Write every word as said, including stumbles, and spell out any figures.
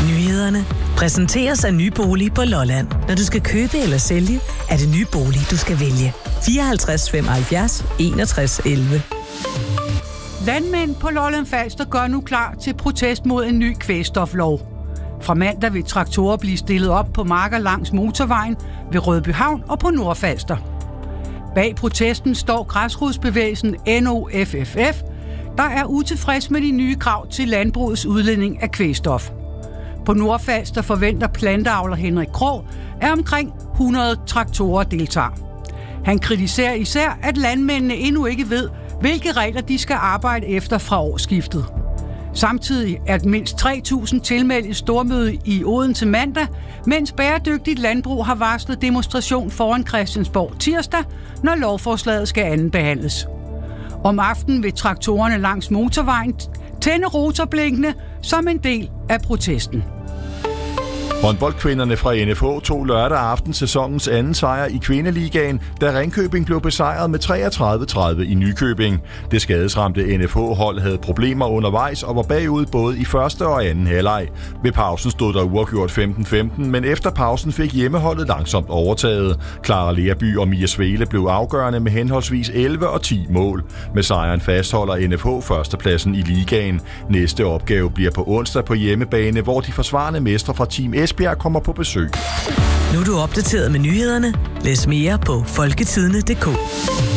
Nyhederne præsenteres af Nye Bolig på Lolland. Når du skal købe eller sælge, er det Nye Bolig, du skal vælge. fireoghalvtreds femoghalvfjerds enogtres elleve. Landmænd på Lolland Falster gør nu klar til protest mod en ny kvægstoflov. Fra mandag vil traktorer blive stillet op på marker langs motorvejen ved Rødbyhavn og på Nordfalster. Bag protesten står græsrodsbevægelsen N O F F F, der er utilfreds med de nye krav til landbrugets udledning af kvægstof. På Nordfalster forventer planteavler Henrik Krog, at omkring hundrede traktorer deltager. Han kritiserer især, at landmændene endnu ikke ved, hvilke regler de skal arbejde efter fra årsskiftet. Samtidig er mindst tre tusind tilmeldt et stormøde i Odense mandag, mens Bæredygtigt Landbrug har varslet demonstration foran Christiansborg tirsdag, når lovforslaget skal andenbehandles. Om aftenen vil traktorerne langs motorvejen tænde rotorblinkene som en del af protesten. Håndboldkvinderne fra N F H tog lørdag aften sæsonens anden sejr i kvindeligaen, da Ringkøbing blev besejret med treogtredive tredive i Nykøbing. Det skadesramte N F H-hold havde problemer undervejs og var bagud både i første og anden halvleg. Ved pausen stod der uafgjort femten femten, men efter pausen fik hjemmeholdet langsomt overtaget. Clara Lerby og Mia Svele blev afgørende med henholdsvis elleve og ti mål. Med sejren fastholder N F H førstepladsen i ligaen. Næste opgave bliver på onsdag på hjemmebane, hvor de forsvarende mestre fra Team Esbjerg kommer på besøg. Nu er du opdateret med nyhederne. Læs mere på folketidende punktum d k.